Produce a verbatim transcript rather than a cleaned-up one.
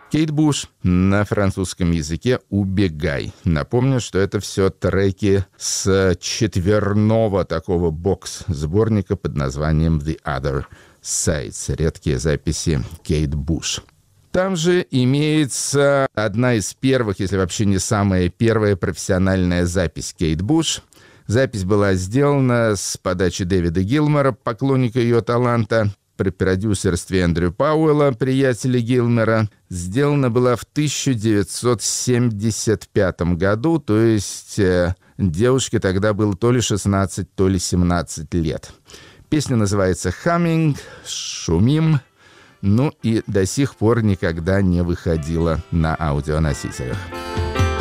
Кейт Буш на французском языке «Убегай». Напомню, что это все треки с четверного такого бокс-сборника под названием «The Other Sides». Редкие записи Кейт Буш. Там же имеется одна из первых, если вообще не самая первая профессиональная запись Кейт Буш. Запись была сделана с подачи Дэвида Гилмора, поклонника ее таланта, при продюсерстве Эндрю Пауэлла, приятеля Гилмора. Сделана была в тысяча девятьсот семьдесят пятом году, то есть э, девушке тогда было то ли шестнадцать, то ли семнадцать лет. Песня называется «Humming», «Шумим», ну и до сих пор никогда не выходила на аудионосителях.